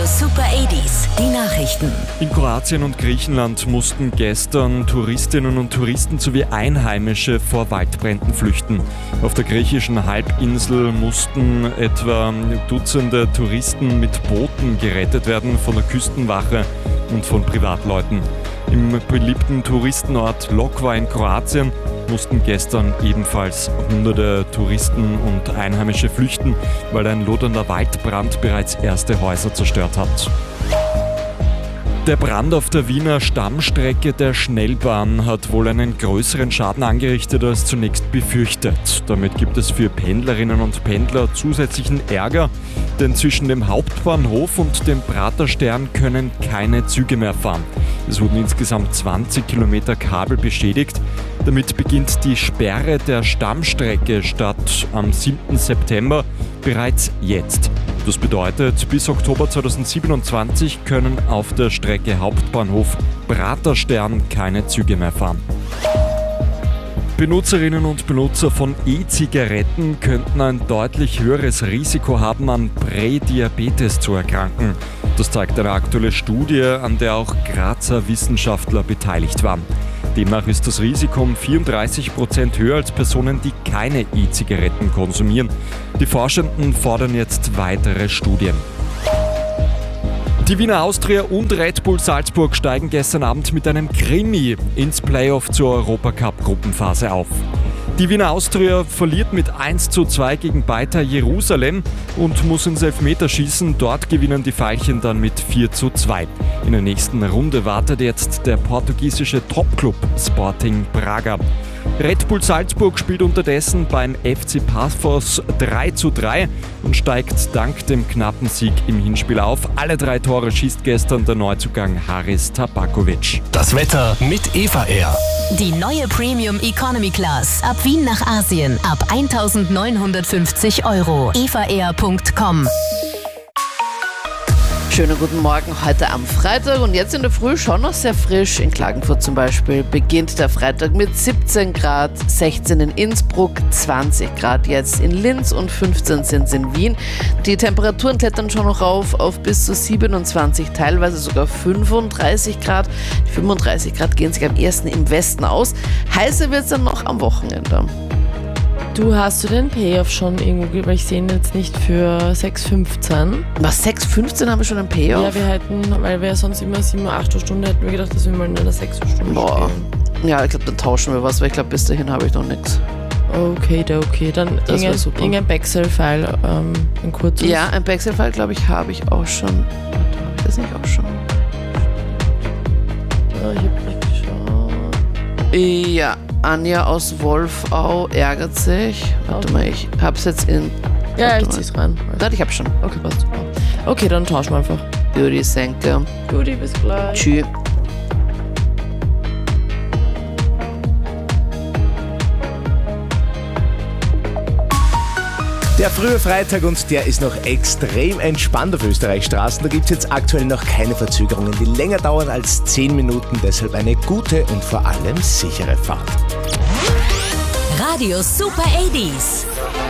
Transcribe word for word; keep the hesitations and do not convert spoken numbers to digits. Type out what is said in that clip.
Super achtziger, die Nachrichten. In Kroatien und Griechenland mussten gestern Touristinnen und Touristen sowie Einheimische vor Waldbränden flüchten. Auf der griechischen Halbinsel mussten etwa Dutzende Touristen mit Booten gerettet werden von der Küstenwache und von Privatleuten. Im beliebten Touristenort Lokva in Kroatien mussten gestern ebenfalls hunderte Touristen und Einheimische flüchten, weil ein lodernder Waldbrand bereits erste Häuser zerstört hat. Der Brand auf der Wiener Stammstrecke der Schnellbahn hat wohl einen größeren Schaden angerichtet als zunächst befürchtet. Damit gibt es für Pendlerinnen und Pendler zusätzlichen Ärger, denn zwischen dem Hauptbahnhof und dem Praterstern können keine Züge mehr fahren. Es wurden insgesamt zwanzig Kilometer Kabel beschädigt. Damit beginnt die Sperre der Stammstrecke statt am siebten September bereits jetzt. Das bedeutet, bis Oktober zweitausendsiebenundzwanzig können auf der Strecke Hauptbahnhof Praterstern keine Züge mehr fahren. Benutzerinnen und Benutzer von E-Zigaretten könnten ein deutlich höheres Risiko haben, an Prädiabetes zu erkranken. Das zeigt eine aktuelle Studie, an der auch Grazer Wissenschaftler beteiligt waren. Demnach ist das Risiko um vierunddreißig Prozent höher als Personen, die keine E-Zigaretten konsumieren. Die Forschenden fordern jetzt weitere Studien. Die Wiener Austria und Red Bull Salzburg steigen gestern Abend mit einem Krimi ins Playoff zur Europacup-Gruppenphase auf. Die Wiener Austria verliert mit eins zu zwei gegen Beitar Jerusalem und muss ins Elfmeterschießen. Dort gewinnen die Veilchen dann mit vier zu zwei. In der nächsten Runde wartet jetzt der portugiesische Topclub Sporting Braga. Red Bull Salzburg spielt unterdessen beim F C Paphos drei zu drei und steigt dank dem knappen Sieg im Hinspiel auf. Alle drei Tore schießt gestern der Neuzugang Haris Tabakovic. Das Wetter mit Eva Air. Die neue Premium Economy Class. Ab Wien nach Asien. Ab eintausendneunhundertfünfzig Euro. eva air punkt com. Schönen guten Morgen heute am Freitag und jetzt in der Früh schon noch sehr frisch. In Klagenfurt zum Beispiel beginnt der Freitag mit siebzehn Grad, sechzehn in Innsbruck, zwanzig Grad jetzt in Linz und fünfzehn sind es in Wien. Die Temperaturen klettern schon noch rauf auf bis zu siebenundzwanzig, teilweise sogar fünfunddreißig Grad. fünfunddreißig Grad gehen sich am ersten im Westen aus. Heißer wird es dann noch am Wochenende. Du, hast du den Payoff schon irgendwo, weil ich sehe ihn jetzt nicht für sechs fünfzehn. Was, sechs fünfzehn haben wir schon einen Payoff? Ja, wir hätten, weil wir sonst immer sieben Uhr, acht Uhr Stunde hätten wir gedacht, dass wir mal in einer sechs Uhr Stunde Boah. spielen. Ja, ich glaube, dann tauschen wir was, weil ich glaube, bis dahin habe ich noch nichts. Okay, da okay, dann Das wär irgendein, super. irgendein Bexel-File, ähm, ein kurzes. Ja, ein Bexel-File, glaube ich, habe ich auch schon. Warte, habe ich das nicht auch schon? Ja, ich habe nicht geschaut. Ja, Anja aus Wolfau ärgert sich. Warte mal, ich hab's jetzt in... Ja, Warte ich mal. zieh's rein. Warte, ich hab's schon. Okay, passt. Okay, dann tauschen wir einfach. Judy Senke. Judy, bis gleich. Tschüss. Der frühe Freitag und der ist noch extrem entspannt auf Österreichs Straßen. Da gibt es jetzt aktuell noch keine Verzögerungen, die länger dauern als zehn Minuten. Deshalb eine gute und vor allem sichere Fahrt. Radio Super achtziger.